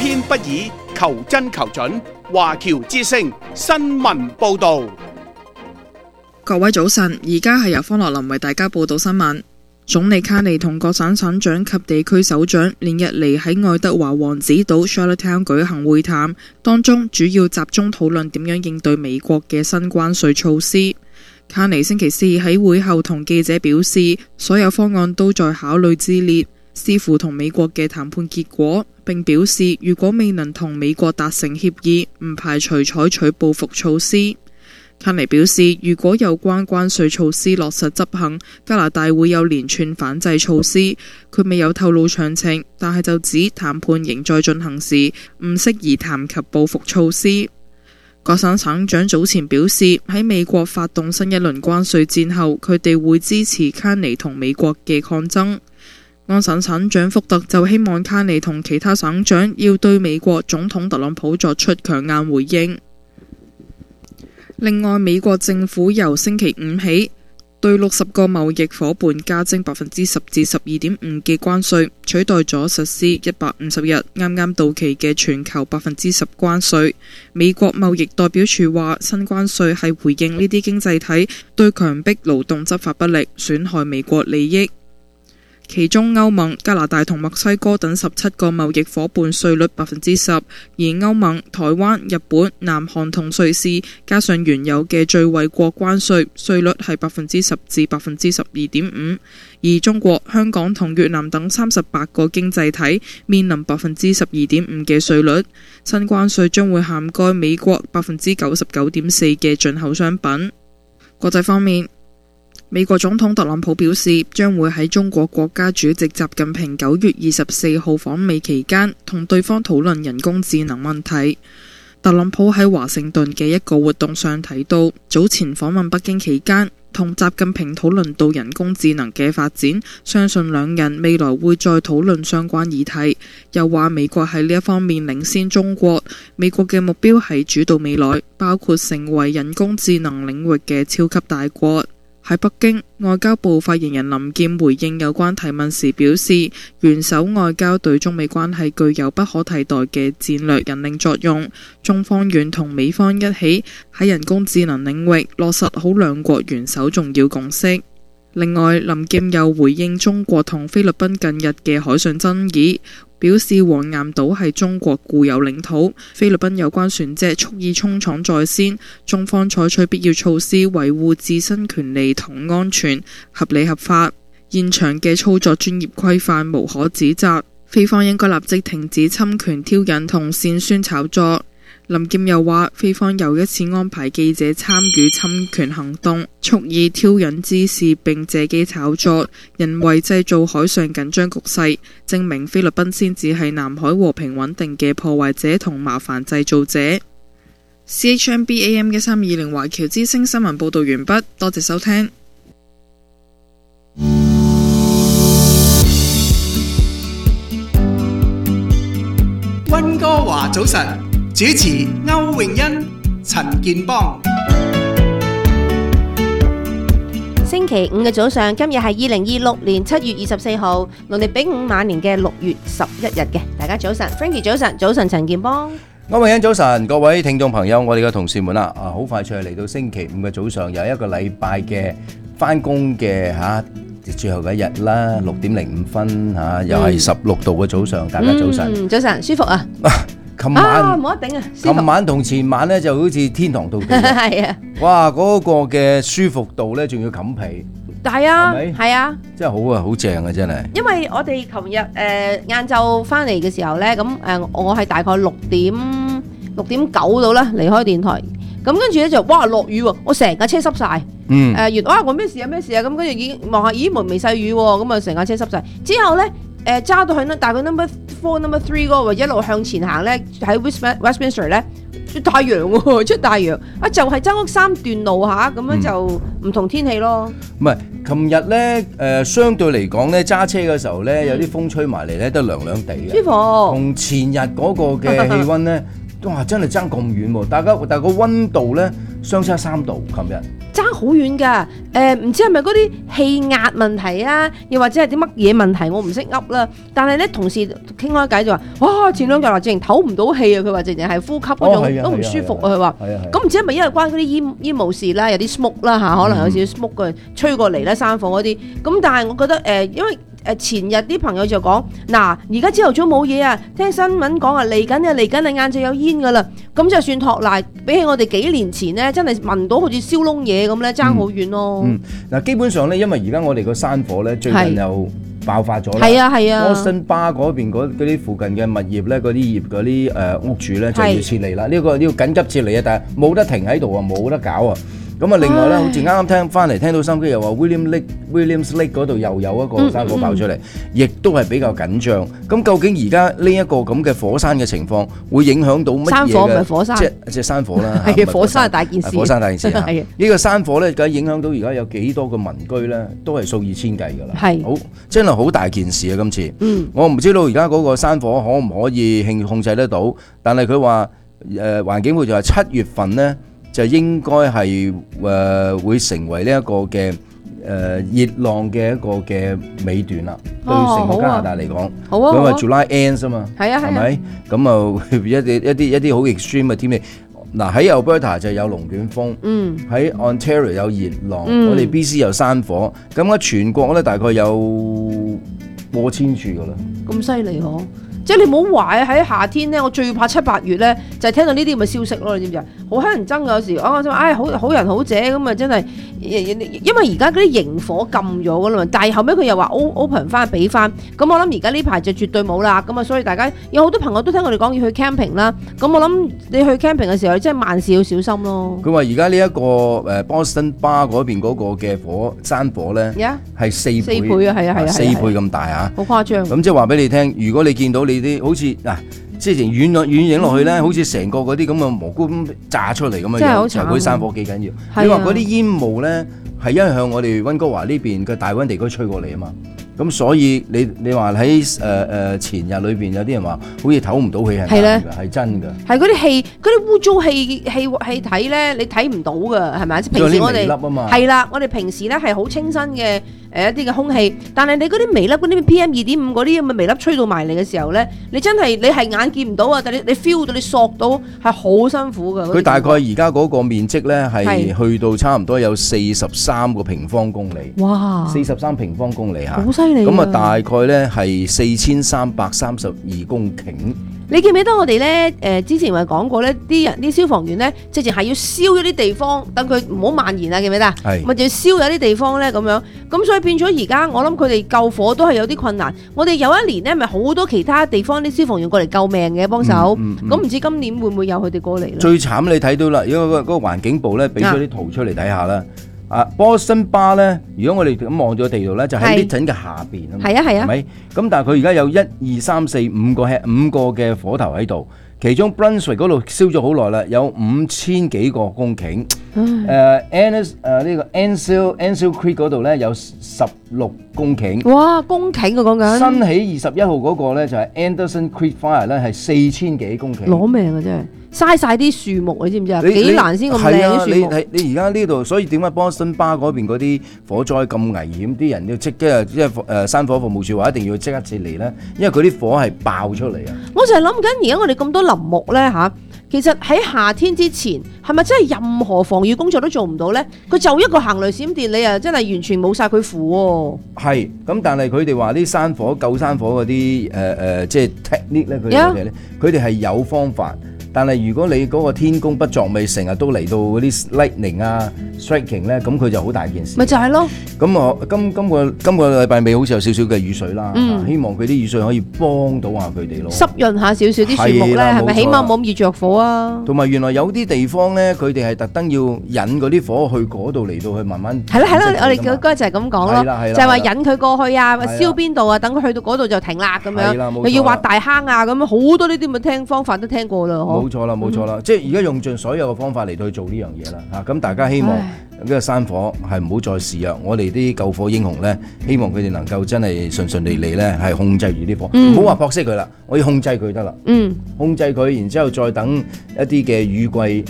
偏不倚，求真求準。華僑之聲新聞報道。 各位早晨，而家係由方樂林為大家報道新聞。總理卡尼同各省省長及地區首長連日嚟喺愛德華王子島 Charlottetown 舉行會談，當中主要集中討論點樣應對美國嘅新關稅措施。卡尼星期四喺會後同記者表示，所有方案都在考慮之列，視乎同美國嘅談判結果，並表示如果未能同美國達成協議，唔排除採取報復措施。卡尼表示，如果有關關稅措施落實執行，加拿大會有連串反制措施。佢未有透露詳情，但係就指談判仍在進行時，唔適宜談及報復措施。各省省長早前表示，喺美國發動新一輪關稅戰後，佢哋會支持卡尼同美國嘅抗爭。安省省長福特就希望卡尼同其他省長要對美國總統特朗普作出強硬回應。另外，美國政府由星期五起對60個貿易夥伴加徵10%至12.5%嘅關稅，取代咗實施150日啱啱到期嘅全球10%關稅。美國貿易代表處話，新關稅係回應呢啲經濟體對強迫勞動執法不力，損害美國利益。其中歐盟、加拿大同墨西哥等17個貿易夥伴稅率10%，而歐盟、台灣、日本、南韓同瑞士加上原有嘅最惠國關稅，稅率係10%至12.5%，而中國、香港同越南等38個經濟體面臨12.5%嘅稅率。新關稅將會涵蓋美國99.4%嘅進口商品。國際方面，美國總統特朗普表示，將會喺中國國家主席習近平9月24號訪美期間，同對方討論人工智能問題。特朗普喺華盛頓嘅一個活動上提到，早前訪問北京期間，同習近平討論到人工智能嘅發展，相信兩人未來會再討論相關議題。又話美國喺呢一方面領先中國，美國嘅目標係主導未來，包括成為人工智能領域嘅超級大國。喺北京，外交部發言人林劍回應有關提問時表示，元首外交對中美關係具有不可替代嘅戰略引領作用，中方願同美方一起喺人工智能領域落實好兩國元首重要共識。另外，林劍又回應中國同菲律賓近日嘅海上爭議，表示黃岩島係中國固有領土，菲律賓有關船隻蓄意衝闖在先，中方採取必要措施維護自身權利同安全，合理合法。現場嘅操作專業規範無可指責，菲方應該立即停止侵權挑釁同煽宣炒作。林劍又話，菲方又一次安排記者參與侵權行動，蓄意挑釁之事並借機炒作，人為製造海上緊張局勢，證明菲律賓先至係南海和平穩定嘅破壞者同麻煩製造者。CHMB AM1320 華僑之聲新聞報道完畢，多謝收聽。 溫哥華早晨，主持歐永欣、陳健邦。 星期五嘅早上，今日係2026年7月24號，農曆丙午晚年嘅6月11日嘅。大家早晨 ，Frankie 早晨，早晨陳健邦。 歐永欣早晨，各位聽眾朋友，我哋嘅同事們啦，好快脆嚟到星期五嘅早上，又一個禮拜嘅翻工嘅最後嘅一日啦，6點05分又係16度嘅早上，大家早晨。早晨， 舒服啊！ 琴晚冇得頂啊！ 琴晚同前晚咧就好似天堂到地獄。係啊！哇，嗰個嘅舒服度咧，仲要冚被。 係啊，係啊， 真係好啊，好正啊，真係。 因為我哋琴日晏晝翻嚟嘅時候咧，咁我係大概6點9度啦，離開電台。咁跟住咧就哇落雨喎，我成架車濕晒。我咩事啊咩事啊？咁跟住已經望下，咦微細雨喎，咁啊成架車濕晒。之後咧揸到去呢，大概 number 3嗰個位一路向前行咧，喺 Westminster 咧出太陽喎，出太陽啊！就係爭屋3段路下，咁樣就唔同天氣咯。唔係， 琴日咧相對嚟講咧揸車嘅時候咧，有啲風吹埋嚟咧，都涼涼地嘅，舒服。同前日嗰個嘅氣温咧。哇！真係爭咁遠喎，但係個溫度咧相差3度，琴日。 爭好遠㗎，唔知係咪嗰啲氣壓問題啊，又或者係啲乜嘢問題，我唔識噏啦。但係咧，同事傾開偈就話：哇，前2日話直情唞唔到氣啊！佢話直情係呼吸嗰種都唔舒服啊！佢話：咁唔知係咪因為關嗰啲煙霧事啦，有啲 smoke 啦嚇，可能有少少 smoke 嘅吹過嚟啦，山火嗰啲。咁但係我覺得因為前日啲朋友就講嗱，而家朝頭早冇嘢啊，聽新聞講啊，嚟緊啊，晏晝有煙㗎啦。咁就算托賴，比起我哋幾年前呢，真係聞到好似燒燶嘢咁咧，爭好遠咯。 嗱，基本上咧，因為而家我哋個山火咧，最近又爆發咗啦。 係啊。 Boston Bar 嗰邊嗰啲附近嘅物業咧，嗰啲屋主咧就要撤離啦。呢個要緊急撤離啊，但係冇得停喺度啊，冇得搞啊。咁啊，另外咧，好似啱啱聽翻嚟聽到心機又話 Williams Lake 嗰度又有一個山火爆出嚟，亦都係比較緊張。咁究竟而家呢一個咁嘅火山嘅情況，會影響到乜嘢嘅？ 山火唔係火山， 即係山火啦。 係火山係大件事。 火山大件事啊！ 係呢個山火咧，梗係影響到而家有幾多個民居咧，都係數以千計㗎啦。 係好，真係好大件事啊！今次，我唔知道而家嗰個山火可唔可以控制得到，但係佢話環境部就係7月份咧。就應該係會成為呢一個嘅熱浪嘅一個嘅尾段啦，對成個加拿大嚟講。好啊，佢話 July ends 啊嘛，係咪？咁啊一啲好 extreme 嘅天氣。嗱，喺 Alberta 就有龍捲風，喺 Ontario 有熱浪，我哋 BC 有山火，咁全國咧大概有過千處噶啦。咁犀利嗬！即係你唔好話喺夏天咧，我最怕7、8月咧，就係聽到呢啲咁嘅消息咯，你知唔知啊？好乞人憎㗎，有時我話好人好姐咁啊，真係，因為而家嗰啲營火禁咗㗎啦嘛，但係後尾佢又話 open 翻俾翻，咁我諗而家呢排就絕對冇啦，咁啊，所以大家有好多朋友都聽我哋講要去 camping 啦，咁我諗你去 camping 嘅時候，你真係萬事要小心咯。 佢話而家呢一個Boston Bar 嗰邊嗰個嘅山火咧，係4倍啊，係啊 ，4倍咁大啊， 好誇張。 咁即係話俾你聽，如果你見到你啲好似嗱，即係遠影落去咧，好似成個嗰啲咁嘅蘑菇咁炸出嚟咁嘅樣，就嗰啲山火幾緊要。你話嗰啲煙霧咧，係因為向我哋溫哥華呢邊嘅大溫地區吹過嚟啊嘛。咁所以你話喺前日裏邊有啲人話好似唞唔到氣係真㗎，係真㗎。係嗰啲氣，嗰啲污糟氣體咧，你睇唔到㗎，係咪？平時我哋係啦，我哋平時咧係好清新嘅一啲嘅空氣，但係你嗰啲微粒嗰啲 PM2.5嗰啲咁嘅微粒吹到埋嚟嘅時候咧，你真係你係眼見唔到啊，但係你 feel 到你索到係好辛苦㗎。佢大概而家嗰個面積咧係去到差唔多有43個平方公里。哇！43平方公里嚇。咁啊，大概咧係4332公頃。你記唔記得我哋咧？之前咪講過咧，啲消防員咧，直情係要燒一啲地方，等佢唔好蔓延啊！記唔記得？係咪就要燒有啲地方咧？咁樣咁，所以變咗而家，我諗佢哋救火都係有啲困難。我哋有一年咧，咪好多其他地方啲消防員過嚟救命嘅幫手。咁唔知今年會唔會有佢哋過嚟咧？最慘你睇到啦，因為嗰個環境部咧俾咗啲圖出嚟睇下啦。Boston Bar 咧，如果我哋咁望咗地圖咧，就喺 Lytton 嘅下邊啊嘛，係咪？咁但係佢而家有1、2、3、4、5個嘅火頭喺度，其中 Brunswick 嗰度燒咗好耐啦，有5000幾個公頃。呢個 Ansell Creek 嗰度咧有16公頃。哇，公頃啊講緊。新起21號嗰個咧就係 Anderson Creek Fire 咧係4000幾公頃。攞命啊真係！嘥晒啲樹木，你知唔知啊？幾難先咁靚啲樹木。你而家呢度，所以點解 Boston Bar 嗰邊嗰啲火災咁危險？啲人要即係山火服務處話一定要即刻撤離咧，因為佢啲火係爆出嚟啊！我就係諗緊，而家我哋咁多林木咧嚇，其實喺夏天之前係咪真係任何防禦工作都做唔到咧？佢就一個行雷閃電，你啊真係完全冇晒佢符喎。係咁，但係佢哋話啲山火救山火嗰啲即係 technique 咧，佢哋係有方法。但係如果你嗰個天公不作美，成日都嚟到嗰啲 lightning 啊 striking 咧，咁佢就好大件事。咪就係咯。咁我今個禮拜尾好似有少少嘅雨水啦，希望佢啲雨水可以幫到下佢哋咯，濕潤下少少啲樹木咧，係咪起碼冇咁易着火啊？同埋原來有啲地方咧，佢哋係特登要引嗰啲火去嗰度嚟到去慢慢。係啦，我哋嗰個就係咁講咯，就係話引佢過去啊，燒邊度啊，等佢去到嗰度就停啦咁樣。又要挖大坑啊，咁樣好多呢啲咁嘅方法都聽過啦。冇錯啦，即係而家用盡所有嘅方法嚟到去做呢樣嘢啦嚇，咁大家希望呢個山火係唔好再肆虐，我哋啲救火英雄咧，希望佢哋能夠真係順利咧係控制住啲火，唔好話撲熄佢啦，我要控制佢得啦，控制佢，然之後再等一啲嘅雨季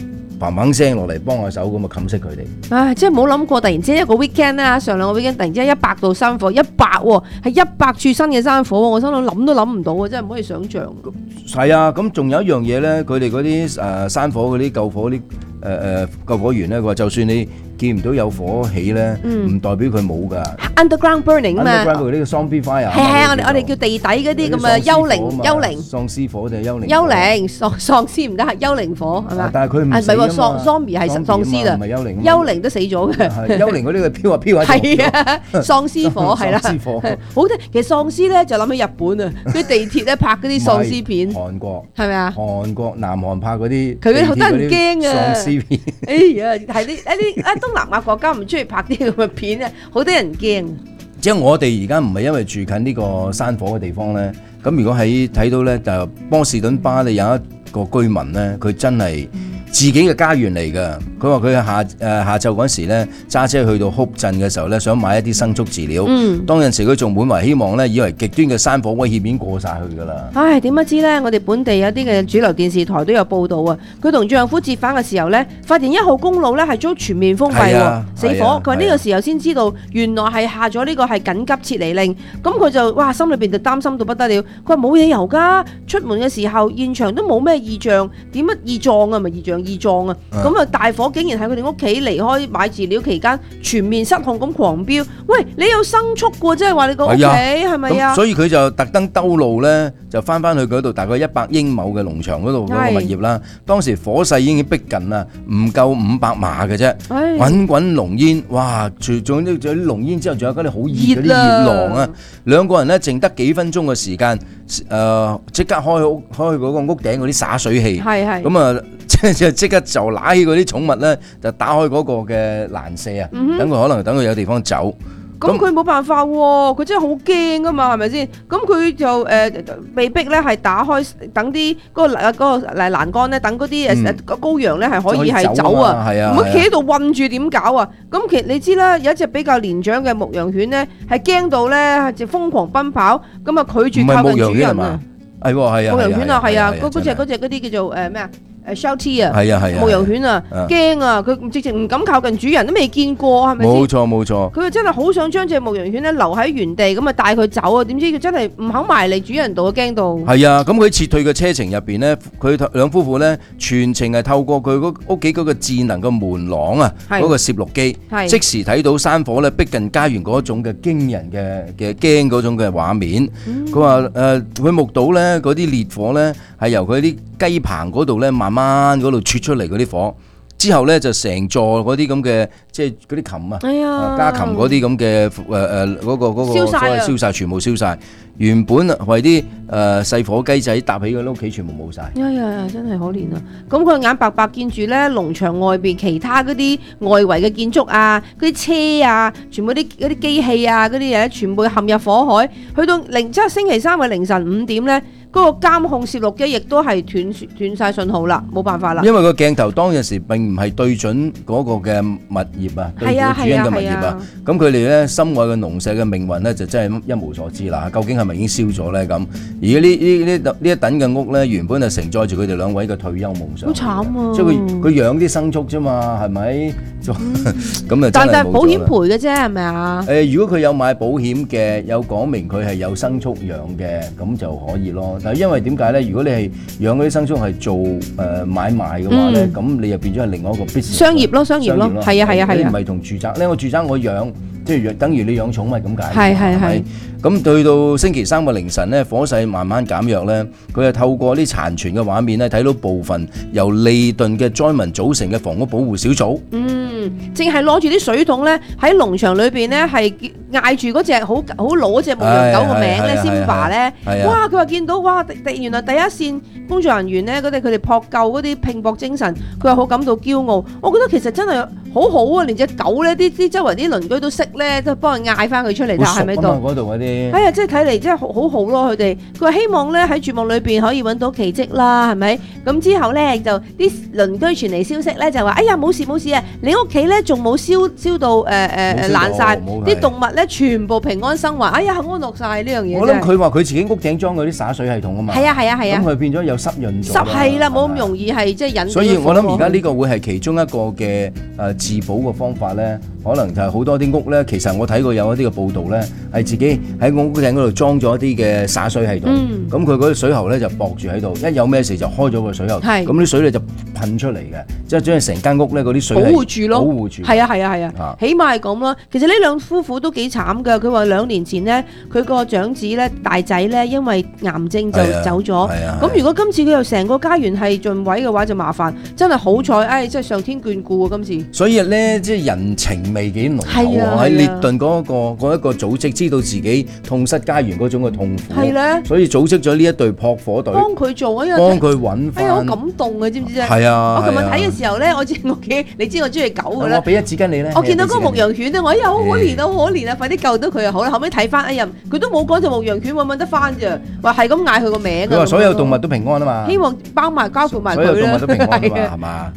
砰砰聲落嚟幫下手咁啊冚熄佢哋。 唉，即係冇諗過，突然之間一個 weekend 啦，上兩個 weekend 突然之間100度山火，100喎，係100處新嘅山火喎，我心諗都諗唔到啊，真係唔可以想像。 係啊，咁仲有一樣嘢咧，佢哋嗰啲山火嗰啲救火啲救火員咧，佢話就算你見唔到有火起咧，唔代表佢冇㗎。 Underground burning 啊嘛 ，underground 佢呢個 zombie fire 係我哋叫地底嗰啲咁嘅幽靈喪屍火定係幽靈？ 幽靈喪屍唔得，係幽靈火係嘛？ 但係佢唔死啊，唔係喎，zombie 係喪屍啦， 唔係幽靈。 幽靈都死咗嘅。 幽靈嗰啲佢飄下係啊，喪屍火係啦。 喪屍火好聽，其實喪屍咧就諗起日本啊，啲地鐵咧拍嗰啲喪屍片， 韓國係咪啊？ 韓國南韓拍嗰啲， 佢嗰啲好得人驚啊！ 喪屍片。 哎呀，係啲東南亞國家唔中意拍啲咁嘅片啊，好得人驚。 即係我哋而家唔係因為住近呢個山火嘅地方咧，咁如果喺睇到咧，就波士頓巴咧有一個居民咧，佢真係自己嘅家園嚟㗎。佢話佢下晝嗰時咧揸車去到哭鎮嘅時候咧，想買一啲生畜飼料。當陣時佢仲滿懷希望咧，以為極端嘅山火威脅已經過晒去㗎啦。 唉，點不知咧？我哋本地有啲嘅主流電視台都有報導啊。佢同丈夫折返嘅時候咧，發現1號公路咧係遭全面封閉喎，死火。佢話呢個時候先知道，原來係下咗呢個係緊急撤離令。咁佢就哇心裏邊就擔心到不得了。佢話冇理由㗎，出門嘅時候現場都冇咩異象，點乜異狀啊？咪異狀啊！咁啊大火竟然喺佢哋屋企離開買飼料期間全面失控咁狂飆。喂，你有牲畜喎，即係話你個屋企係咪啊？ 所以佢就特登兜路咧，就翻去嗰度大概100英畝嘅農場嗰度嗰個物業啦。當時火勢已經逼近啦，唔夠500碼嘅啫，滾滾濃煙，哇！仲有啲濃煙之後，仲有嗰啲好熱嗰啲熱浪啊！兩個人咧淨得幾分鐘嘅時間，即刻開去嗰個屋頂嗰啲灑水器，咁啊即刻就揦起嗰啲寵物咧，就打開嗰個嘅欄舍啊，等佢有地方走。 咁佢冇辦法喎，佢真係好驚噶嘛，係咪先？咁佢就被逼咧係打開，等啲嗰個欄杆咧，等嗰啲羔羊咧係可以係走啊，唔好企喺度韞住點搞啊？咁其實你知啦，有一隻比較年長嘅牧羊犬咧，係驚到咧就瘋狂奔跑，咁啊拒絕靠近主人啊！ 係喎，係啊， 牧羊犬啊，係啊，嗰隻嗰啲叫做咩啊？Sheltie 啊，牧羊犬啊，驚啊！佢直情唔敢靠近主人，都未見過，係咪先？冇錯。佢真係好想將隻牧羊犬咧留喺原地，咁啊帶佢走啊！點知佢真係唔肯埋嚟主人度，驚到。係啊，咁佢撤退嘅車程入邊咧，佢兩夫婦咧全程係透過佢屋企嗰個智能嘅門廊啊，嗰個攝錄機，即時睇到山火咧逼近家園嗰種嘅驚人嘅驚嗰種嘅畫面。佢話佢目睹咧嗰啲烈火咧係由佢啲雞棚嗰度咧慢慢嗰度竄出嚟嗰啲火，之後咧就成座嗰啲咁嘅即係嗰啲琴啊，家禽嗰啲咁嘅嗰個燒晒，全部燒晒。原本為啲細火雞仔搭起嗰啲屋企全部冇晒。呀，真係可憐啊！咁佢眼白白見住咧農場外邊其他嗰啲外圍嘅建築啊，嗰啲車啊，全部嗰啲機器啊，嗰啲嘢全部陷入火海。去到即係星期三嘅凌晨5點咧。嗰個監控攝錄機亦都係斷晒信號啦，冇辦法啦。因為個鏡頭當陣時並唔係對準嗰個嘅物業啊，對準主人嘅物業啊。咁佢哋咧心愛嘅農舍嘅命運咧就真係一無所知啦。究竟係咪已經燒咗咧？咁而呢一等嘅屋咧，原本係承載住佢哋兩位嘅退休夢想。好慘啊！即係佢養啲牲畜啫嘛，係咪？咁啊，但係保險賠嘅啫，係咪啊？如果佢有買保險嘅，有講明佢係有牲畜養嘅，咁就可以咯。但係因為點解咧？如果你係養嗰啲牲畜係做買賣嘅話咧，咁你又變咗係另外一個 business 商業咯，係啊，你唔係同住宅咧，我住宅我養，即係等於你養寵物咁解。係。咁對到星期三嘅凌晨咧，火勢慢慢減弱咧，佢就透過啲殘存嘅畫面咧，睇到部分由利頓嘅災民組成嘅房屋保護小組。淨係攞住啲水桶咧，喺農場裏邊咧係嗌住嗰隻好老嗰隻牧羊狗個名咧，Simba咧，哇！佢話見到哇，原來第一線工作人員咧，佢哋撲救嗰啲拼搏精神，佢話好感到驕傲。我覺得其實真係好好啊，連隻狗咧，啲周圍啲鄰居都識咧，都幫佢嗌翻佢出嚟，睇下喺咪度。嗰度嗰啲啲。 哎呀，即係睇嚟真係好好咯，佢哋佢話希望咧喺絕望裏邊可以揾到奇蹟啦，係咪？咁之後咧就啲鄰居傳嚟消息咧就話：哎呀冇事冇事啊，你屋企咧仲冇燒到爛晒，啲動物咧全部平安生還。哎呀，安樂晒呢樣嘢。 我諗佢話佢自己屋頂裝嗰啲灑水系統啊嘛。 係啊係啊係啊。 咁佢變咗有濕潤咗。 係啦，冇咁容易係即係引。 所以我諗而家呢個會係其中一個嘅自保嘅方法咧。可能就係好多啲屋咧，其實我睇過有一啲嘅報道咧，係自己喺我屋頂嗰度裝咗一啲嘅灑水系統，咁佢嗰啲水喉咧就駁住喺度，一有咩事就開咗個水喉，咁啲水咧就噴出嚟嘅，即係將成間屋咧嗰啲水保護住咯， 保護住。 係啊係啊係啊，起碼係咁咯。其實呢兩夫婦都幾慘㗎，佢話2年前咧，佢個長子咧大仔咧因為癌症就走咗，咁如果今次佢又成個家園係盡毀嘅話就麻煩，真係好彩，真係上天眷顧啊今次。 所以咧，即係人情味幾濃厚啊！喺列頓嗰一個組織知道自己痛失家園嗰種嘅痛苦，係咧，所以組織咗呢一隊撲火隊，幫佢做啊，幫佢揾翻。哎呀，好感動啊，知唔知啫？係啊！我琴日睇嘅時候咧，我知我屋企，你知我中意狗㗎啦。我俾一紙巾你咧。我見到嗰個牧羊犬咧，我哎呀好可憐啊，好可憐啊！快啲救到佢就好啦。後尾睇翻，哎呀，佢都冇講隻牧羊犬揾得翻啫，話係咁嗌佢個名。佢話所有動物都平安啊嘛。希望包括埋佢啦。所有動物都平安啊嘛，係嘛？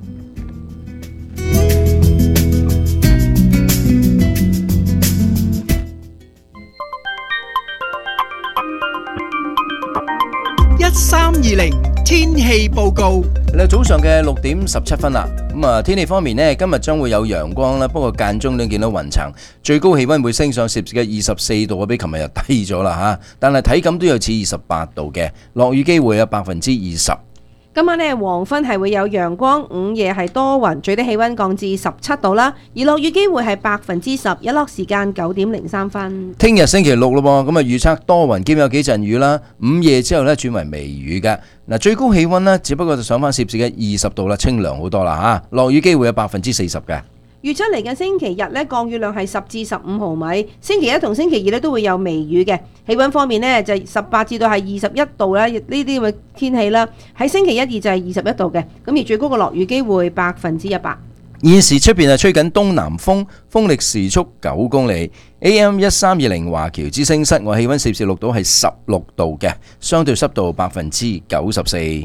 1320天氣報告。 早上嘅6點17分啦。天氣方面呢，今日將會有陽光啦，不過間中都見到雲層，最高氣溫會升上攝氏嘅24度，比琴日又低咗啦吓。但係體感都有似28度嘅，落雨機會有20%。 今晚呢，黃昏係會有陽光，午夜係多雲，最低氣溫降至17度啦，而落雨機會係10%，日落時間9點03分。聽日星期六咯噃，咁啊預測多雲兼有幾陣雨啦，午夜之後呢轉為微雨嘅。嗱，最高氣溫呢，只不過就上翻攝氏嘅20度啦，清涼好多啦吓，落雨機會有40%嘅。預測嚟緊星期日咧，降雨量係10至15毫米。星期一同星期二咧都會有微雨嘅。氣溫方面呢，就18至到係21度啦，呢啲咁嘅天氣啦。喺星期一、二就係21度嘅。咁而最高嘅落雨機會100%。現時出邊係吹緊東南風，風力時速9公里。AM 1320華僑之聲，室外氣溫攝氏6度係16度嘅，相對濕度94%。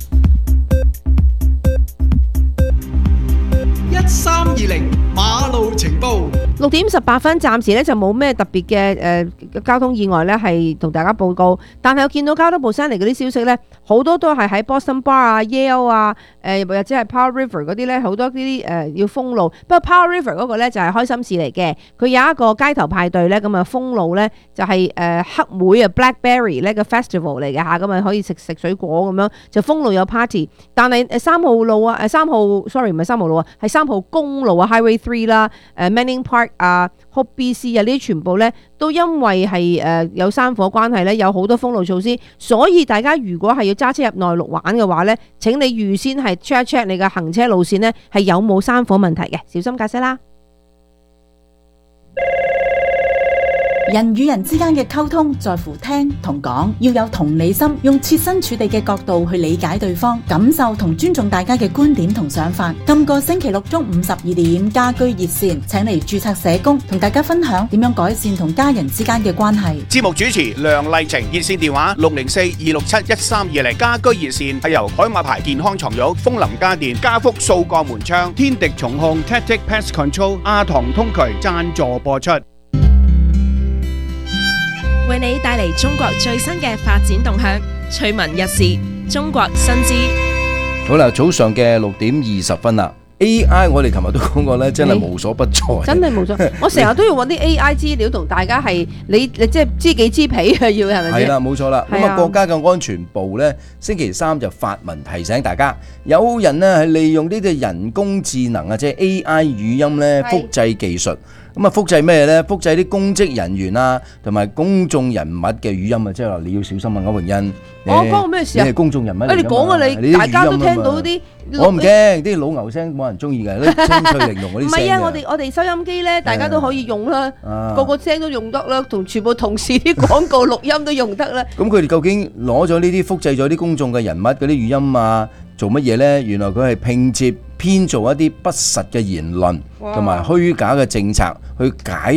1320馬路情報。 6點18分，暫時咧就冇咩特別嘅交通意外咧，係同大家報告。但係我見到交通部 send 嚟嗰啲消息咧，好多都係喺 Boston Bar 啊、Yale 啊、或者係 Powell River 嗰啲咧，好多啲要封路。不過 Powell River 嗰個咧就係開心事嚟嘅，佢有一個街頭派對咧，咁啊封路咧就係黑莓啊 Blackberry 咧個 festival 嚟嘅嚇，咁啊可以食水果咁樣，就封路有 party。但係3號路啊，3號 sorry 唔係3號路啊，係3號公路啊 Highway 3啦，Manning Park 啊 Hope BC 啊，呢啲全部咧都因為係有山火關係咧，有好多封路措施，所以大家如果係要揸車入內陸玩嘅話咧，請你預先係 check 一 check 你嘅行車路線咧係有冇山火問題嘅，小心駕駛啦。 人與人之間嘅溝通在乎聽同講，要有同理心，用設身處地嘅角度去理解對方，感受同尊重大家嘅觀點同想法。今個星期六中午12點，家居熱線請嚟註冊社工同大家分享點樣改善同家人之間嘅關係。 節目主持梁麗晴，熱線電話604-267-1320。家居熱線係由海馬牌健康床褥、楓林家電、家福掃鋼門窗、天敵蟲控、Tactic Pest Control、阿唐通渠贊助播出。 為你帶嚟中國最新嘅發展動向，趣聞一時，中國新知。 好啦，早上嘅6點20分啦。AI 我哋琴日都講過咧，真係無所不在， 真係無所。我成日都要揾啲 AI 資料同大家係你即係知己知彼啊，要係咪先？係啦，冇錯啦。咁啊，國家嘅安全部咧，星期3就發文提醒大家，有人呢係利用呢啲人工智能啊，即係 AI 語音咧複製技術。咁啊，複製咩咧？複製啲公職人員啊，同埋公眾人物嘅語音啊，即係話你要小心啊，歐詠欣。關我咩事啊？你係公眾人物。你講啊，你大家都聽到啲。我唔驚，啲老牛聲冇人中意嘅，啲清脆玲瓏嗰啲聲。唔係啊，我哋收音機咧，大家都可以用啦，個個聲都用得啦，同全部同事啲廣告錄音都用得啦。咁佢哋究竟攞咗呢啲複製咗啲公眾嘅人物嗰啲語音啊，做乜嘢咧？原來佢係拼接編造一啲不實嘅言論同埋虛假嘅政策去解讀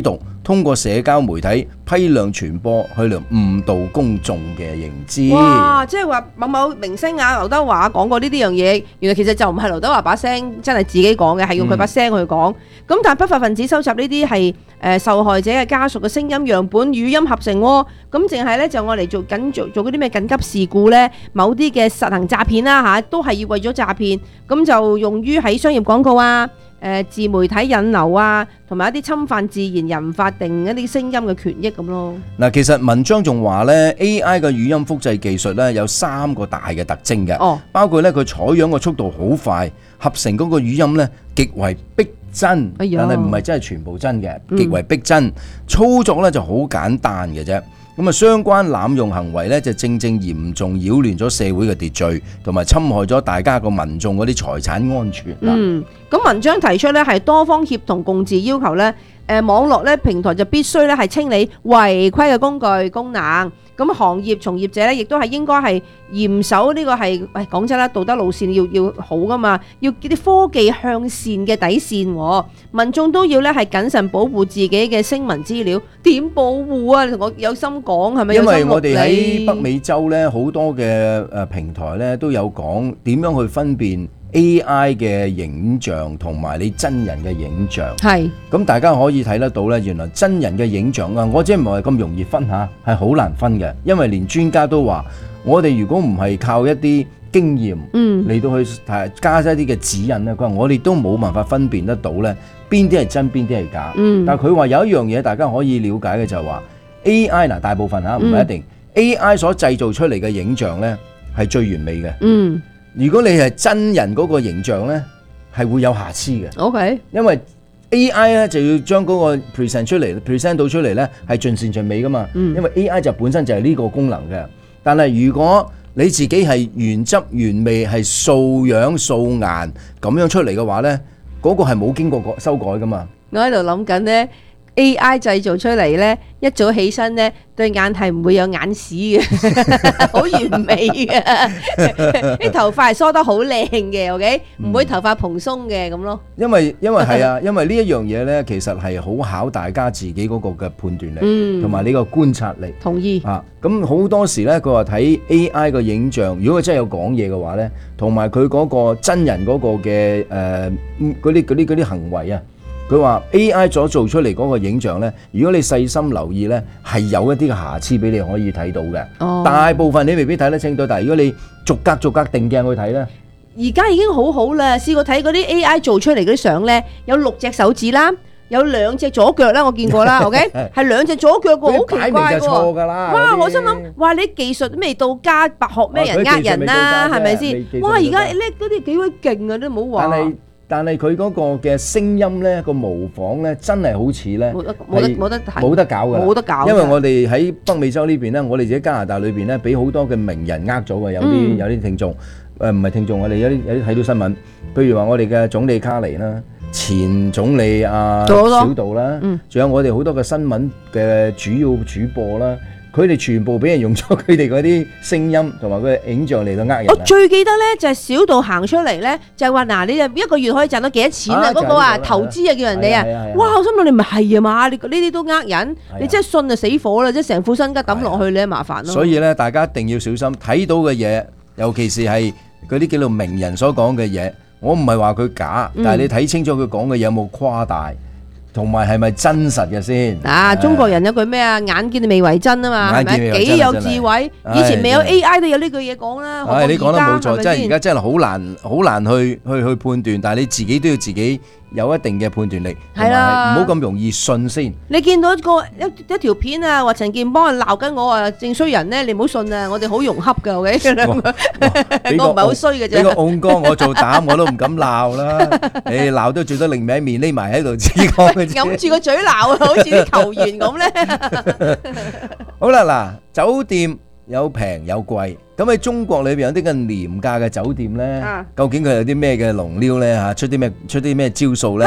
通過社交媒體批量傳播，去嚟誤導公眾嘅認知。 哇！即係話某某明星啊，劉德華講過呢啲樣嘢，原來其實就唔係劉德華把聲真係自己講嘅，係用佢把聲去講。咁但係不法分子收集呢啲係受害者嘅家屬嘅聲音樣本語音合成喎，咁淨係咧就我嚟做嗰啲咩緊急事故咧，某啲嘅實行詐騙啦嚇，都係要為咗詐騙，咁就用於喺商業廣告啊、自媒體引流啊，同埋一啲侵犯自然人法定一啲聲音嘅權益咁咯。 嗱，其實文章仲話咧 AI 嘅語音複製技術咧有3個大嘅特徵嘅，包括咧佢採樣嘅速度好快，合成嗰個語音咧極為逼真，但係唔係真係全部真嘅，極為逼真。操作咧就好簡單嘅啫。咁啊，相關濫用行為咧就正嚴重擾亂咗社會嘅秩序，同埋侵害咗大家個民眾嗰啲財產安全。 咁文章提出咧係多方協同共治要求咧，網絡咧平台就必須咧係清理違規嘅工具功能。咁行業從業者咧，亦都係應該係嚴守呢個係，講真啦，道德路線要好噶嘛，要啲科技向善嘅底線。民眾都要咧係謹慎保護自己嘅聲紋資料，點保護啊？我有心講係咪？ 因為我哋喺北美洲咧，好多嘅平台咧都有講點樣去分辨 AI 嘅影像同埋你真人嘅影像，係咁大家可以睇得到咧，原來真人嘅影像啊，我真係唔係咁容易分下，係好難分嘅，因為連專家都話，我哋如果唔係靠一啲經驗嚟到去加一啲嘅指引咧，佢話我哋都冇辦法分辨得到咧邊啲係真邊啲係假。但係佢話有一樣嘢大家可以了解嘅就係話 AI 嗱，大部分嚇唔係一定 AI 所製造出嚟嘅影像咧係最完美嘅。如果你係真人嗰個形象呢，係會有瑕疵嘅。OK， 因為 AI 呢就要將嗰個 present 到出嚟呢，係盡善盡美噶嘛。因為 AI 就本身就係呢個功能嘅。但係如果你自己係原汁原味係素樣素顏咁樣出嚟嘅話呢，嗰個係冇經過修改噶嘛。 我喺度諗緊呢。AI 製造出嚟咧，一早起身咧，對眼係唔會有眼屎嘅，好完美嘅。啲頭髮係梳得好靚嘅 ，OK， 唔會頭髮蓬鬆嘅咁咯。因為係啊，因為呢一樣嘢咧，其實係好考大家自己嗰個嘅判斷力，同埋呢個觀察力。同意啊，咁好多時咧，佢話睇 AI 個影像，如果佢真係有講嘢嘅話咧，同埋佢嗰個真人嗰個嘅嗰啲行為啊。佢話 AI 所做出嚟嗰個影像呢，如果你細心留意呢，係有一啲嘅瑕疵俾你可以睇到嘅。大部分你未必睇得清到，但係如果你逐格定鏡去睇呢， 而家已經好好啦。試過睇嗰啲 AI 做出嚟嗰啲相呢，有6隻手指啦，有2隻左腳啦，我見過啦。OK， 係2隻左腳喎，好奇怪喎。哇！我心諗，哇！你技術未到家，白學咩人呃人啦，係咪先？哇！而家叻嗰啲幾鬼勁啊，都唔好話。 但係佢嗰個嘅聲音咧，個模仿咧，真係好似咧，冇得搞㗎，冇得搞。因為我哋喺北美洲呢邊咧，我哋自己加拿大裏邊咧，俾好多嘅名人呃咗嘅，有啲聽眾，唔係聽眾，我哋有啲睇到新聞，譬如話我哋嘅總理卡尼啦，前總理小杜啦，仲有我哋好多嘅新聞嘅主要主播啦。佢哋全部俾人用咗佢哋嗰啲聲音同埋佢嘅影像嚟到呃人。 我最記得咧就係小道行出嚟咧，就係話嗱，你就一個月可以賺到幾多錢啊？嗰個啊投資啊叫人哋啊，哇！我心諗你咪係啊嘛，你呢啲都呃人，你真係信就死火啦，即係成副身家抌落去，你麻煩咯。 所以咧，大家一定要小心睇到嘅嘢，尤其是係嗰啲叫做名人所講嘅嘢。我唔係話佢假，但係你睇清楚佢講嘅嘢有冇誇大。同埋係咪真實嘅先？ 中國人有句咩啊？眼見未為真啊嘛，係咪？幾有智慧？以前未有 AI 都有呢句嘢講啦。 你講得冇錯，即係而家真係好難去判斷，但係你自己都要自己有一定嘅判斷力，係啦，唔好咁容易信先。 你見到一條片啊，話陳健邦鬧緊我啊，正衰人咧，你唔好信啊！我哋好融洽㗎，OK？我唔係好衰嘅啫。呢個戇哥我做膽我都唔敢鬧啦，你鬧都最多另一面匿埋喺度自講嘅。 揞住個嘴鬧啊，好似啲球員咁咧。 好啦，嗱，酒店有平有貴，咁喺中國裏邊有啲嘅廉價嘅酒店咧，究竟佢有啲咩嘅龍撩咧嚇？出啲咩招數咧？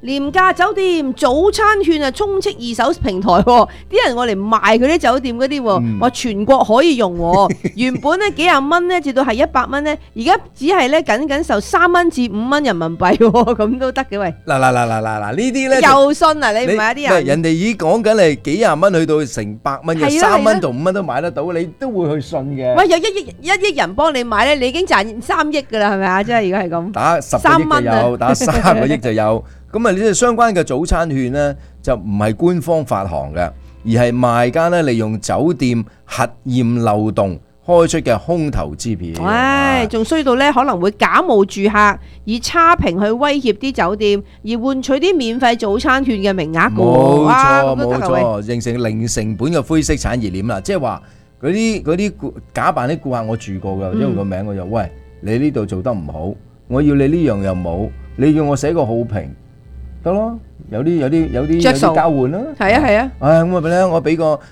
廉價酒店早餐券啊，充斥二手平台喎，啲人我嚟賣佢啲酒店嗰啲喎，話全國可以用喎。原本咧幾廿蚊咧，至到係100蚊咧，而家只係咧僅受3蚊至5蚊人民幣喎，咁都得嘅喂。 嗱，呢啲咧又信啊？你唔係一啲人？ 人哋已經講緊係幾廿蚊去到成百蚊嘅，3蚊同5蚊都買得到，你都會去信嘅。 喂，有1億人幫你買咧，你已經賺3億㗎啦，係咪啊？即係如果係咁， 打10個億就有，打3個億就有。咁啊，呢啲相關嘅早餐券咧，就唔係官方發行嘅，而係賣家咧利用酒店核驗漏洞開出嘅空頭支票。 唉，仲衰到咧，可能會假冒住客，以差評去威脅啲酒店，而換取啲免費早餐券嘅名額㗎。 冇錯，形成零成本嘅灰色產業鏈啦。即係話嗰啲假扮啲顧客，我住過㗎，因為個名我就喂，你呢度做得唔好，我要你呢樣又冇，你要我寫個好評。得咯，有啲交換啦。係啊。咁啊，我俾個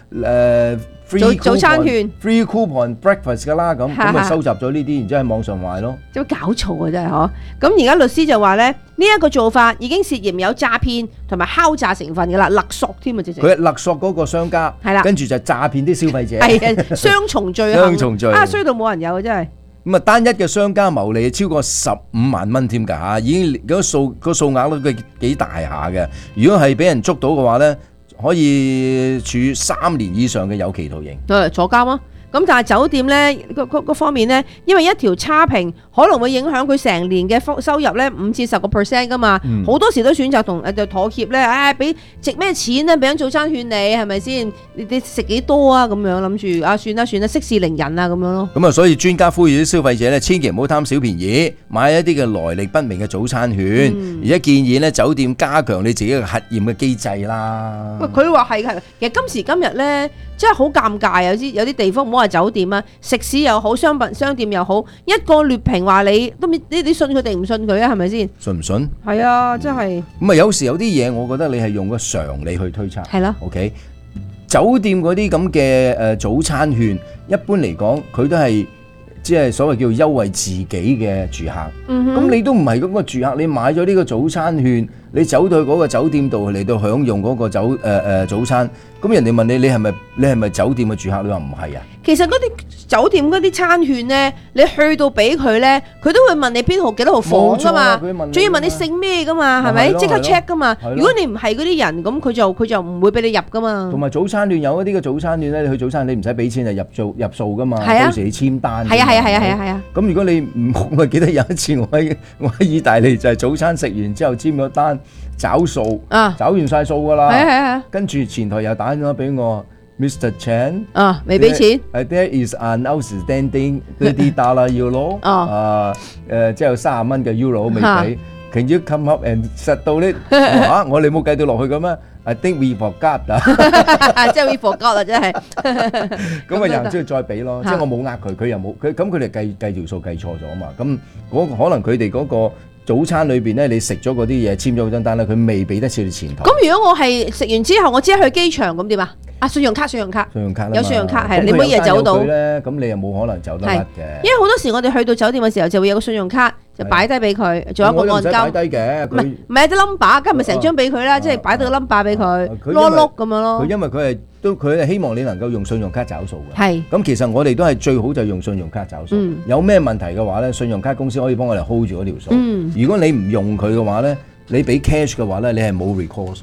free 早餐券 free coupon breakfast 噶啦，咁咪收集咗呢啲，然之後喺網上賣咯。 有冇搞錯啊？真係嗬！咁而家律師就話咧，呢一個做法已經涉嫌有詐騙同埋敲詐成分噶啦，勒索添啊！直情佢勒索嗰個商家，係啦，跟住就詐騙啲消費者， 係啊，雙重罪行， 雙重罪啊！ 衰到冇人有啊！真係。 咁啊，單一嘅商家牟利超過15萬蚊添㗎嚇，已經嗰數額都幾大下嘅。如果係俾人捉到嘅話咧，可以處3年以上嘅有期徒刑。 坐監啊！咁但係酒店咧嗰方面咧，因為一條差評可能會影響佢成年嘅收入咧5至10% 噶嘛，好多時都選擇同就妥協咧，俾值咩錢咧，俾張早餐券你係咪先？你食幾多啊？咁樣諗住啊，算啦，息事寧人啊咁樣咯。 咁啊，所以專家呼籲啲消費者咧，千祈唔好貪小便宜，買一啲嘅來歷不明嘅早餐券，而且建議咧酒店加強你自己嘅核驗嘅機制啦。 喂，佢話係其實今時今日咧，真係好尷尬，有啲地方唔好話酒店啊，食肆又好，商店又好，一個劣評話你都你信佢定唔信佢啊？係咪先？ 信唔信？ 係啊，真係。 咁啊，有時有啲嘢，我覺得你係用個常理去推測。 係啦。 OK，酒店嗰啲咁嘅早餐券，一般嚟講，佢都係即係所謂叫優惠自己嘅住客。咁你都唔係嗰個住客，你買咗呢個早餐券，你走到去嗰個酒店度嚟到享用嗰個早餐，咁人哋問你係咪酒店嘅住客？你話唔係啊？ 其實嗰啲酒店嗰啲餐券咧，你去到俾佢咧，佢都會問你邊號幾多號房噶嘛，仲要問你姓咩噶嘛，係咪？即刻 check 噶嘛。如果你唔係嗰啲人，咁佢就唔會俾你入噶嘛。 同埋早餐券有一啲嘅早餐券咧，你去早餐你唔使俾錢就入數噶嘛，到時你簽單。 係啊。咁如果你唔，我記得有一次我喺意大利就係早餐食完之後簽咗單找數，找完晒數噶啦。係。跟住前台又打電話俾我。Mr. Chan， 未俾錢。 There is an outstanding $30 euro，即係30蚊嘅 euro 未俾。Can you come up and settle it？ 我哋冇計到落去嘅咩 ？I think we forgot 即係 we forgot 啦，真係。 咁啊，然之後再俾咯，即係我冇呃佢，佢又冇佢，咁佢哋計條數計錯咗啊嘛。咁可能佢哋嗰個早餐裏邊咧，你食咗嗰啲嘢，簽咗嗰張單咧，佢未俾得少你前台。 咁如果我係食完之後，我只係去機場咁點啊？信用卡有信用卡係，你每日走到咧，咁你又冇可能走得甩嘅。 因為好多時我哋去到酒店嘅時候，就會有個信用卡就擺低俾佢，仲有一個按金。 擺低嘅， 唔係啲 number，咁咪成張俾佢啦，即係擺到個 number 俾佢，碌碌咁樣咯。 佢因為佢係希望你能夠用信用卡找數嘅。 係。咁其實我哋都係最好就用信用卡找數。有咩問題嘅話咧，信用卡公司可以幫我哋 hold 住嗰條數。如果你唔用佢嘅話咧，你俾 cash 嘅話咧，你係冇 recourse。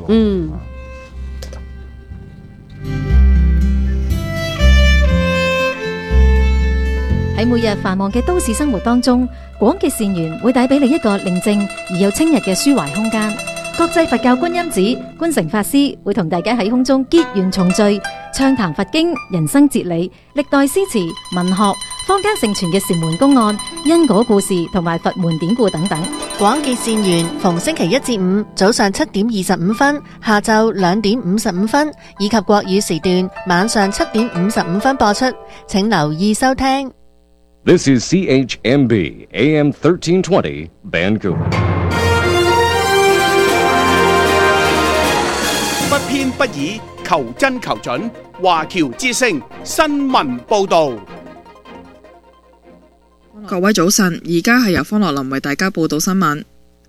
喺每日繁忙嘅都市生活當中，廣結善緣會帶俾你一個寧靜而又清逸嘅抒懷空間。國際佛教觀音寺觀誠法師會同大家喺空中結緣重聚，暢談佛經、人生哲理、歷代詩詞、文學、坊間盛傳嘅禪門公案、因果故事同埋佛門典故等等。 廣結善緣逢星期1至5早上7點25分、下晝2點55分，以及國語時段晚上7點55分播出，請留意收聽。 This is CHMB AM 1320 Vancouver。 不偏不倚，求真求準。華僑之聲新聞報導。 各位早晨，而家係由方樂林為大家報道新聞。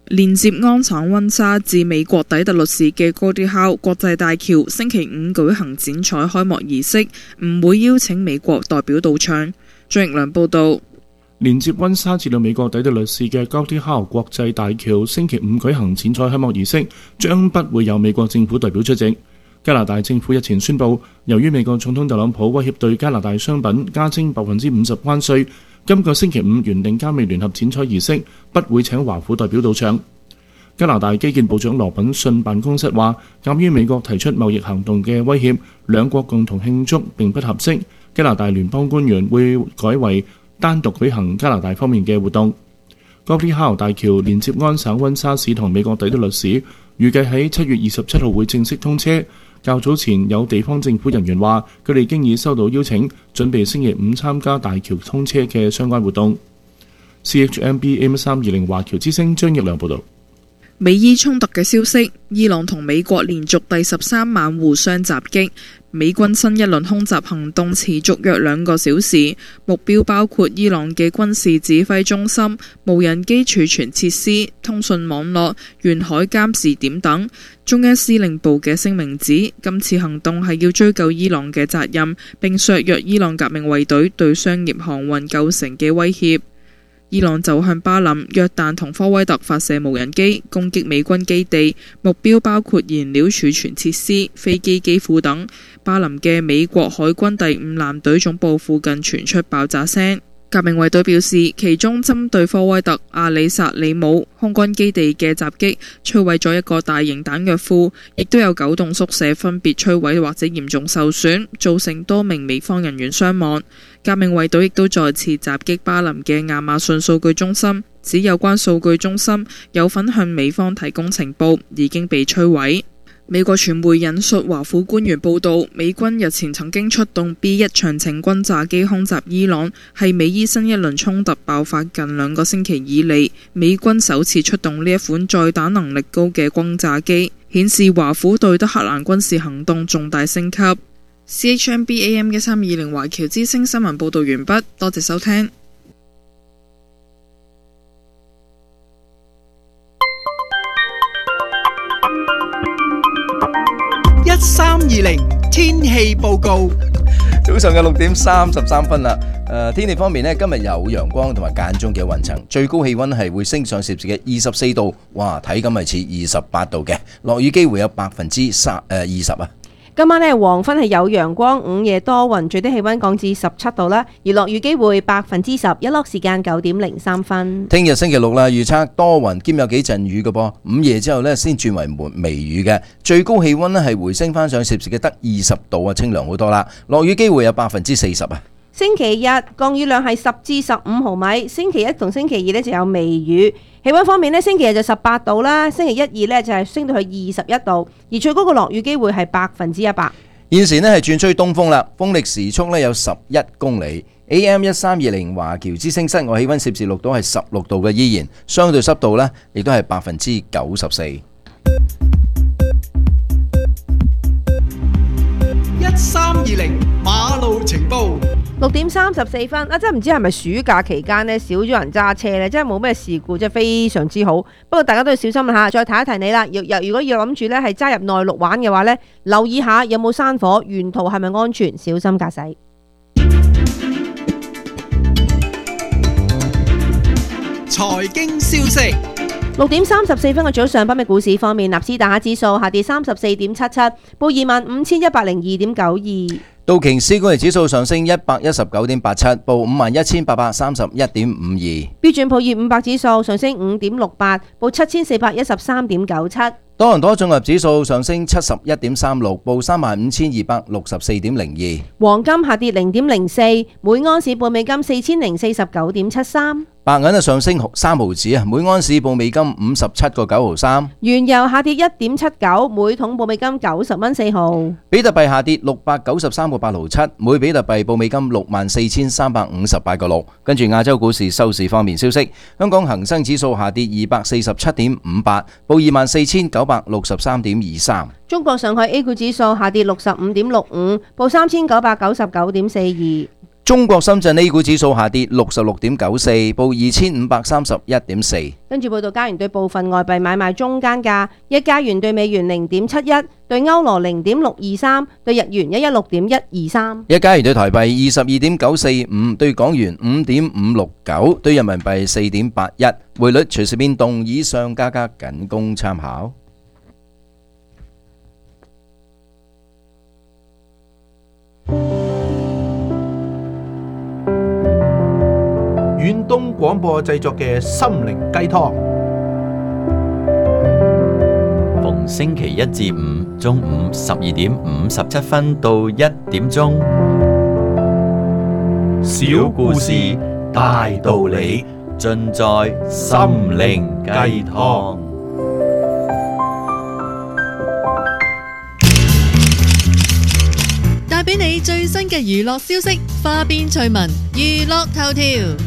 連接安省溫莎至美國底特律市嘅 Gordie Howe 國際大橋星期五舉行剪彩開幕儀式，唔會邀請美國代表到場。張奕良報導。 連接溫莎至到美國底特律市嘅 Gordie Howe 國際大橋星期五舉行剪彩開幕儀式，將不會有美國政府代表出席。加拿大政府日前宣布，由於美國總統特朗普威脅對加拿大商品加徵50%關稅，今個星期五原定加美聯合剪彩儀式不會請華府代表到場。加拿大基建部長羅品遜辦公室話，鑑於美國提出貿易行動嘅威脅，兩國共同慶祝並不合適。加拿大聯邦官員會改為單獨舉行加拿大方面嘅活動。Gordie Howe 大橋連接安省溫莎市同美國底特律市，預計喺7月27號會正式通車。較早前有地方政府人員話，佢哋經已收到邀請，準備星期五參加大橋通車嘅相關活動。CHMB AM320 華僑之聲張奕良報導。 美伊衝突嘅消息，伊朗同美國連續第13晚互相襲擊，美軍新一輪空襲行動持續約2個小時，目標包括伊朗嘅軍事指揮中心、無人機儲存設施、通訊網絡、沿海監視點等。中央司令部嘅聲明指，今次行動係要追究伊朗嘅責任，並削弱伊朗革命衛隊對商業航運構成嘅威脅。伊朗就向巴林、約旦同科威特發射無人機，攻擊美軍基地，目標包括燃料儲存設施、飛機機庫等。巴林嘅美國海軍第5艦隊總部附近傳出爆炸聲。革命衛隊表示，其中針對科威特阿里薩里姆空軍基地嘅襲擊，摧毀咗一個大型彈藥庫，亦都有9棟宿舍分別摧毀或者嚴重受損，造成多名美方人員傷亡。革命衛隊亦都再次襲擊巴林嘅亞馬遜數據中心，指有關數據中心有份向美方提供情報，已經被摧毀。美國傳媒引述華府官員報道，美軍日前曾經出動 B1 長程轟炸機空襲伊朗，係美伊新一輪衝突爆發近2個星期以嚟，美軍首次出動呢一款載彈能力高嘅轟炸機，顯示華府對德黑蘭軍事行動重大升級。CHMB AM1320 華僑之聲新聞報道完畢，多謝收聽。 1320天氣報告。 早上嘅6點33分啦。天氣方面呢，今日有陽光同埋間中嘅雲層，最高氣溫係會升上攝氏嘅24度，哇，體感係似28度嘅，落雨機會有20%啊。 今晚呢，黃昏係有陽光，午夜多雲，最低氣溫降至17度啦，而落雨機會10%，日落時間9點03分。 聽日星期六啦，預測多雲兼有幾陣雨嘅噃，午夜之後呢，先轉為微雨嘅，最高氣溫呢係回升翻上攝氏嘅得20度啊，清涼好多啦，落雨機會有40%啊。 星期日降雨量係10至15毫米，星期一同星期二呢就有微雨。氣溫方面呢，星期日就18度啦，星期一、2呢就係升到去21度，而最高嘅落雨機會係100%。 現時呢係轉吹東風啦，風力時速呢有11公里。AM1320華僑之聲室外氣溫攝氏錄到係16度嘅依然，相對濕度呢亦都係94%。 1320馬路情報。 6點34分啊！真係唔知係咪暑假期間呢少咗人揸車呢，真係冇咩事故，真係非常之好。不過大家都要小心下，再提一提你啦。如果要諗住呢係揸入內陸玩嘅話呢，留意下有冇山火，沿途係咪安全，小心駕駛。 財經消息。 6點34分嘅早上，北美股市方面，納斯達克指數下跌34.77，報25,102.92。 道瓊斯工業指數上升119.87，報51,831.52。 標準普爾500指數上升5.68，報7,413.97。 多倫多綜合指數上升71.36，報35,264.02。 黃金下跌0.04，每盎司報美金4,049.73。 白銀上升3毫子啊，每盎司報美金57.9。 原油下跌1.79，每桶報美金90蚊4毫。 比特幣下跌693.87，每比特幣報美金64,358.6。跟住亞洲股市收市方面消息，香港恒生指數下跌247.58，報24,963.23。 中國上海 A 股指數下跌65.65，報3999.42。 中國深圳 A 股指數下跌66.94，報2531.4。 跟住報道，加元對部分外幣買賣中間價：一加元對美元0.71，對歐羅0.623，對日元116.123。 一加元對台幣22.945，對港元5.569，對人民幣4.81。匯率隨時變動，以上價格僅供參考。 遠東廣播製作嘅心靈雞湯， 逢星期一至五中午12:57到1點鐘，小故事大道理，盡在心靈雞湯。 帶俾你最新嘅娛樂消息，花邊趣聞，娛樂頭條。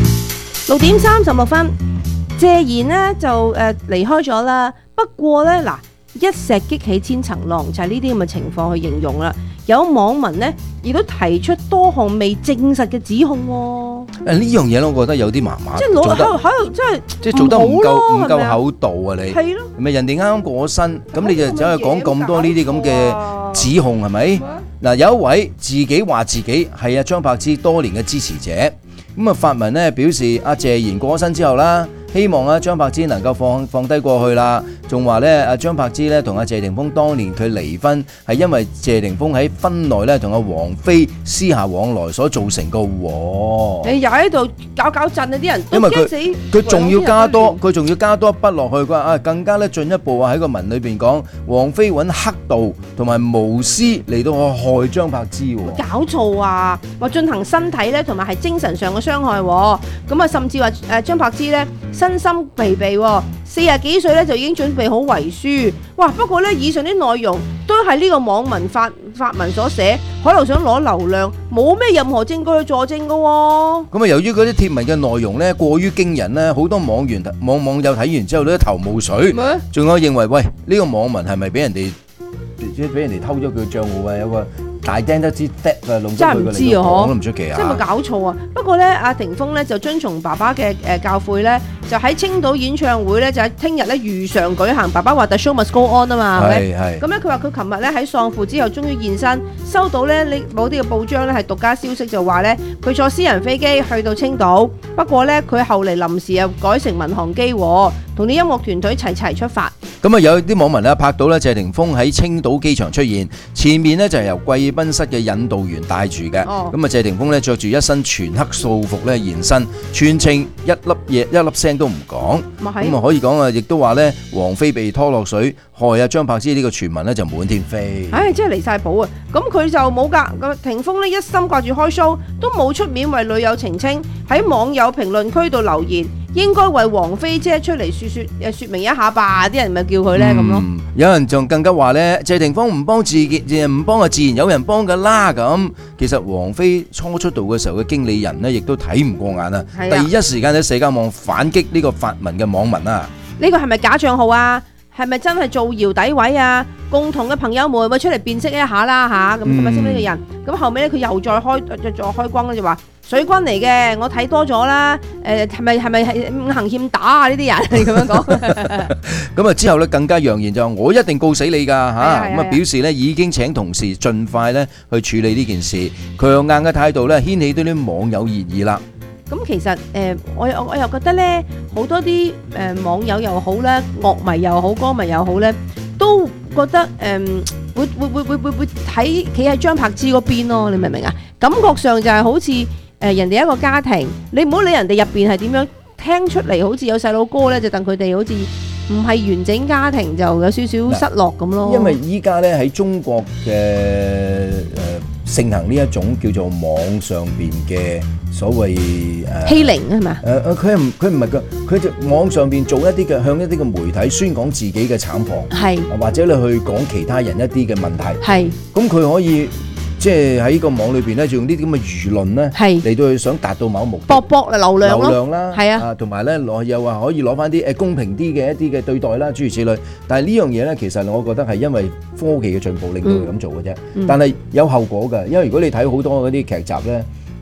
6:36，謝賢呢就離開咗啦。不過呢，嗱，一石激起千層浪，就係呢啲咁嘅情況去形容啦。有網民呢亦都提出多項未證實嘅指控喎。 呢樣嘢咧，我覺得有啲麻麻， 即係攞喺度， 即係做得唔夠厚道啊！你係咯， 咪人哋啱啱過身，咁你就走去講咁多呢啲咁嘅指控係咪？嗱，有一位自己話自己係張柏芝多年嘅支持者。咁啊，發文咧表示阿謝賢過咗身之後啦，希望阿張柏芝能夠放低過去啦，仲話咧阿張柏芝咧同阿謝霆鋒當年佢離婚係因為謝霆鋒喺婚內咧同阿王菲私下往來所造成個禍。 你又喺度搞震啊！啲人都驚死。 佢仲要加多一筆落去，佢話啊更加咧進一步喺個文裏邊講，王菲揾黑道同埋無私嚟到害張柏芝喎。 搞錯啊！話進行身體咧同埋係精神上嘅傷害，咁啊甚至話張柏芝咧身心疲憊，40幾歲咧就已經準備好遺書。哇！不過咧以上啲內容都係呢個網民發文所寫，可能想攞流量，冇咩任何證據去佐證噶。 咁啊，由於嗰啲貼文嘅內容咧過於驚人咧，好多網友睇完之後都頭霧水，仲有認為喂呢個網民係咪俾人哋偷咗佢賬戶啊？有個大釘得支 fat 啊，弄咗佢個嚟講都唔出奇啊！ 真係冇搞錯啊！不過咧，阿霆鋒咧就遵從爸爸嘅教誨咧，就喺青島演唱會咧就喺聽日咧如常舉行。爸爸話 The show must go on 啊嘛，係咪？咁咧佢話佢琴日咧喺喪父之後終於現身，收到咧某啲嘅報章咧係獨家消息就話咧佢坐私人飛機去到青島，不過咧佢後嚟臨時又改乘民航機，同啲音樂團隊齊出發。 咁啊有啲網民咧拍到咧謝霆鋒喺青島機場出現，前面咧就係由貴賓室嘅引導員帶住嘅。咁啊謝霆鋒咧着住一身全黑素服咧現身，全程一粒聲都唔講。咁啊可以講啊，亦都話咧王菲被拖落水，害啊張柏芝呢個傳聞咧就滿天飛。 唉，真係離晒譜啊！咁佢就冇㗎。咁霆鋒咧一心掛住開 show，都冇出面為女友澄清，喺網友評論區度留言。應該為王菲姐出嚟説明一下吧，啲人咪叫佢咧咁咯。 有人仲更加話咧，謝霆鋒唔幫啊，自然有人幫噶啦咁。其實王菲初出道嘅時候嘅經理人呢，亦都睇唔過眼啊，第一時間喺社交網反擊呢個發文嘅網民啊。 呢個係咪假帳號啊？係咪真係造謠詆毀啊？共同嘅朋友們咪出嚟辨識一下啦嚇，咁咪識呢個人。咁後尾咧佢又再開光咧就話水軍嚟嘅，我睇多咗啦。係咪五行欠打啊？呢啲人咁樣講。 咁啊之後咧更加揚言就話我一定告死你㗎嚇。咁啊表示咧已經請同事盡快咧去處理呢件事，強硬嘅態度咧掀起到啲網友熱議啦。 咁其實我又覺得咧，好多啲網友又好咧，樂迷又好，歌迷又好咧，都覺得會企喺張柏芝嗰邊咯，你明唔明啊？感覺上就係好似人哋一個家庭，你唔好理人哋入邊係點樣聽出嚟，好似有細佬哥咧，就等佢哋好似唔係完整家庭，就有少少失落咁咯。 因為依家咧喺中國嘅盛行呢一種叫做網上邊嘅所謂欺凌係咪？ 佢唔係㗎，佢就網上邊做一啲嘅向一啲嘅媒體宣講自己嘅慘況， 係或者你去講其他人一啲嘅問題， 係咁佢可以即係喺個網裏邊咧，就用呢啲咁嘅輿論咧，嚟到去想達到某目的， 博流量啦， 係啊， 同埋咧又話可以攞翻啲公平啲嘅一啲嘅對待啦，諸如此類。但係呢樣嘢咧，其實我覺得係因為科技嘅進步令到佢咁做嘅啫。但係有後果㗎，因為如果你睇好多嗰啲劇集咧，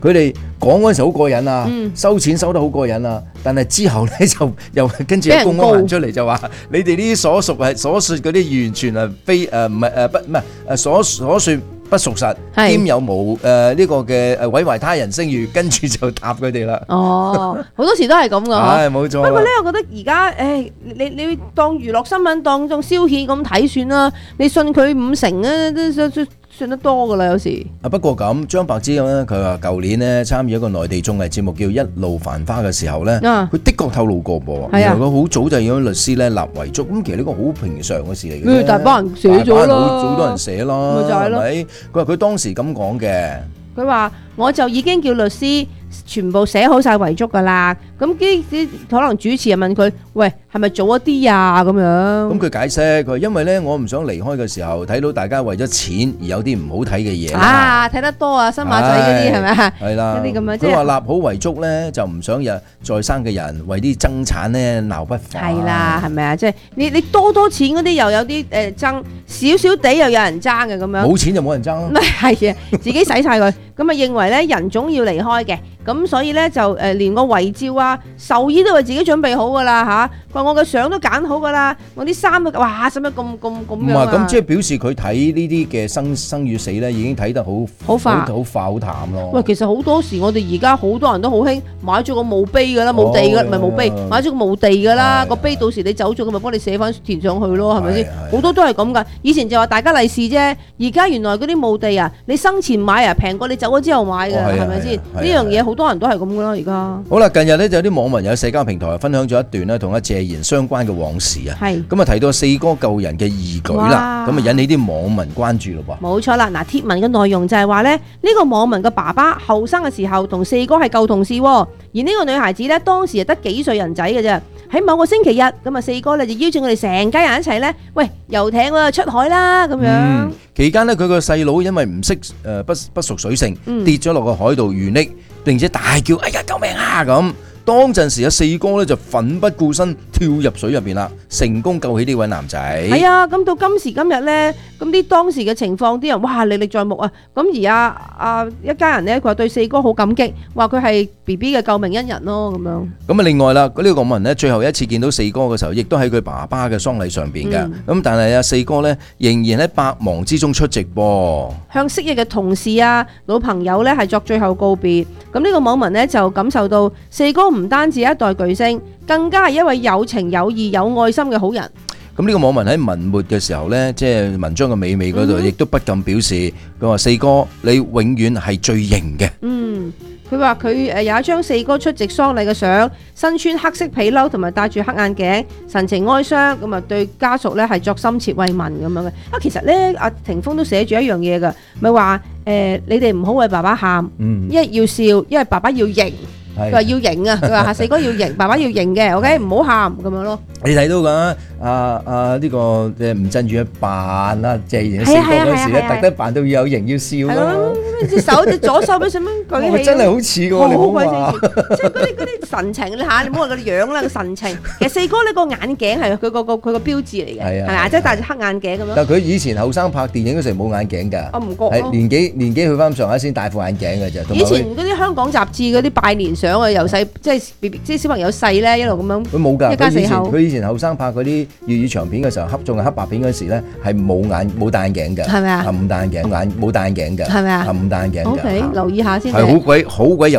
佢哋講嗰陣時好過癮啊，收錢收得好過癮啊，但係之後咧就又跟住有公安行出嚟就話，你哋呢啲所說嗰啲完全係非唔係所說不屬實，兼有無呢個嘅毀壞他人聲譽，跟住就答佢哋啦。 哦，好多時都係咁噶。 係冇錯。 不過咧，我覺得而家你當娛樂新聞當種消遣咁睇算啦，你信佢50%咧都算得多噶啦，有時。 不過咁張柏芝咧，佢話舊年咧參與一個內地綜藝節目叫《一路繁花》嘅時候咧，佢的確透露過噃，原來佢好早就有律師咧立遺囑，咁其實呢個好平常嘅事嚟嘅。 大班人寫咗啦， 好多人寫啦， 咪就係咯。 佢話佢當時咁講嘅， 佢話我就已經叫律師全部寫好晒遺囑噶啦，咁啲可能主持人問佢，喂，係咪早一啲啊？咁樣， 咁佢解釋，佢話因為咧我唔想離開嘅時候睇到大家為咗錢而有啲唔好睇嘅嘢啊，睇得多啊，新馬仔嗰啲係咪啊？ 係啦， 嗰啲咁樣。 佢話立好遺囑咧，就唔想再生嘅人為啲爭產咧鬧不快。 係啦，係咪啊？即係你多錢嗰啲又有啲爭，少少地又有人爭嘅咁樣。 冇錢就冇人爭咯。 係啊，自己使晒佢，咁啊認為咧人總要離開嘅。咁所以咧就連個遺照啊、壽衣都係自己準備好噶啦嚇，佢話我嘅相都揀好噶啦，我啲衫都哇使乜咁樣啊？ 咁即係表示佢睇呢啲嘅生與死咧，已經睇得好化好淡咯。 喂，其實好多時我哋而家好多人都好興買咗個墓碑噶啦，冇地噶，唔係墓碑，買咗個墓地噶啦，個碑到時你走咗，咁咪幫你寫翻填上去咯，係咪先？好多都係咁噶。以前就話大家利是啫，而家原來嗰啲墓地啊，你生前買啊平過你走咗之後買嘅，係咪先？呢樣嘢好多人都係咁噶啦，而家。 好啦，近日咧就有啲網民有社交平台分享咗一段咧同阿謝賢相關嘅往事啊。係。咁啊提到四哥救人嘅義舉啦，咁啊引起啲網民關注咯噃。 冇錯啦，嗱貼文嘅內容就係話咧，呢個網民嘅爸爸後生嘅時候同四哥係舊同事，而呢個女孩子咧當時係得幾歲人仔嘅啫。喺某個星期日，咁啊四哥咧就邀請我哋成家人一齊咧，喂遊艇喎出海啦咁樣。 期間咧佢個細佬因為唔識不熟水性，跌咗落個海度遇溺，並且大叫：哎呀救命啊！咁。當陣時四哥咧就奮不顧身跳入水入邊啦，成功救起呢位男仔。係啊，咁到今時今日咧，咁啲當時嘅情況，啲人哇歷歷在目啊！咁而一家人咧，佢話對四哥好感激，話佢係 BB 嘅救命恩人咯，咁樣。咁啊， 另外啦，呢個網民咧最後一次見到四哥嘅時候，亦都喺佢爸爸嘅喪禮上邊嘅。咁但係四哥咧仍然喺百忙之中出席噃， 向昔日嘅同事啊、老朋友咧係作最後告別。咁呢個網民咧就感受到四哥唔單止一代巨星，更加係一位有情有義有愛心嘅好人。 咁呢個網民喺文末嘅時候呢，即係文章嘅尾嗰度，亦都不禁表示，佢話四哥你永遠係最型嘅。 佢話佢有一張四哥出席喪禮嘅相，身穿黑色皮褸同埋戴住黑眼鏡，神情哀傷，咁啊對家屬呢係作深切慰問咁樣嘅。其實呢，阿霆鋒都寫住一樣嘢㗎，咪話你哋唔好為爸爸喊，一係要笑，一係爸爸要型。佢話要型啊！佢話四哥要型，爸爸要型嘅 ，OK， 唔好喊咁樣咯。 你睇到㗎，呢個吳鎮宇扮啦，謝賢四哥嗰時咧，特登扮到要有型要笑咯。 隻手隻左手俾上面舉起， 真係好似㗎，你唔好話。 即係嗰啲神情咧嚇，你唔好話嗰啲樣啦，個神情。其實四哥呢個眼鏡係佢個標誌嚟嘅，係咪啊？即係戴住黑眼鏡咁樣。 但係佢以前後生拍電影嗰時冇眼鏡㗎。 我唔覺。係年紀去翻上下先戴副眼鏡㗎啫。 以前嗰啲香港雜誌嗰啲拜年相啊，由細即係小朋友細咧，一路咁樣。 佢冇㗎， 一家四口。 佢以前後生拍嗰啲粵語長片嘅時候，仲係黑白片嗰時咧，係冇戴眼鏡㗎。 係咪啊？ 唔戴眼鏡，冇戴眼鏡㗎。 係咪啊？ 唔戴眼鏡㗎。 OK，留意下先。 係好鬼有